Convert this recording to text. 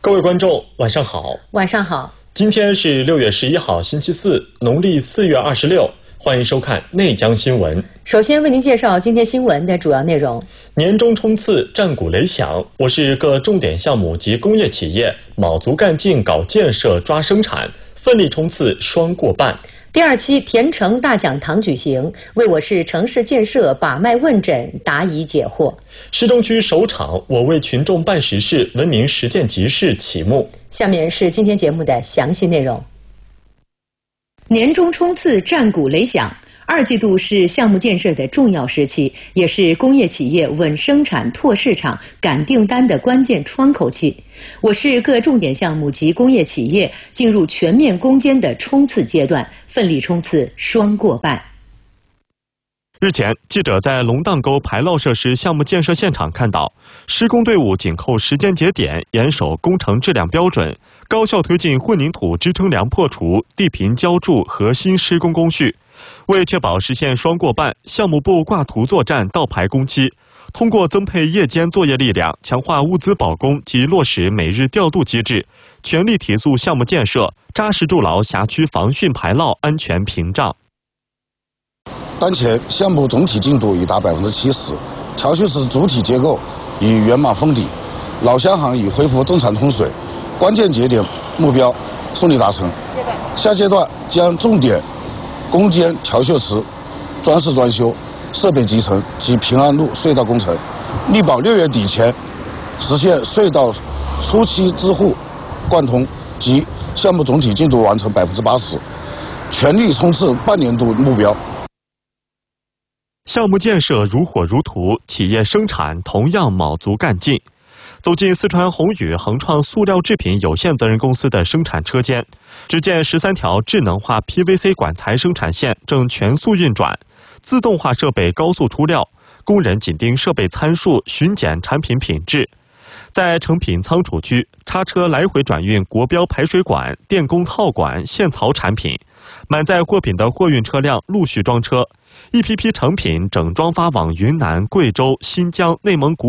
各位观众，晚上好。 晚上好。 今天是6月11号，星期四，农历4月26。欢迎收看内江新闻。 首先为您介绍今天新闻的主要内容。 年终冲刺战鼓擂响，我市各重点项目及工业企业卯足干劲搞建设抓生产，奋力冲刺双过半。 第2期田城大讲堂举行，为我市城市建设把脉问诊，答疑解惑。 市中区首场我为群众办实事文明实践集市启幕。 下面是今天节目的详细内容。年终冲刺战鼓擂响，2季度是项目建设的重要时期，也是工业企业稳生产、拓市场、赶订单的关键窗口期。我市各重点项目及工业企业进入全面攻坚的冲刺阶段，奋力冲刺双过半。 日前，记者在龙荡沟排涝设施项目建设现场看到，施工队伍紧扣时间节点，严守工程质量标准，高效推进混凝土支撑梁破除、地坪浇筑核心施工工序。为确保实现双过半，项目部挂图作战倒排工期，通过增配夜间作业力量，强化物资保供及落实每日调度机制，全力提速项目建设，扎实筑牢辖区防汛排涝安全屏障。 当前项目总体进度已达70%，调蓄池主体结构已圆满封底，老乡行已恢复正常通水，关键节点目标顺利达成。下阶段将重点攻坚调蓄池装饰装修、设备集成及平安路隧道工程，力保6月底前实现隧道初期支护贯通及项目总体进度完成80%，全力冲刺半年度目标。 项目建设如火如荼，企业生产同样卯足干劲。走进四川宏宇恒创塑料制品有限责任公司的生产车间，只见13条智能化 PVC 管材生产线正全速运转，自动化设备高速出料，工人紧盯设备参数，巡检产品品质。在成品仓储区，叉车来回转运国标排水管、电工套管、线槽产品，满载货品的货运车辆陆续装车，一批批成品整装发往云南、贵州、新疆、内蒙古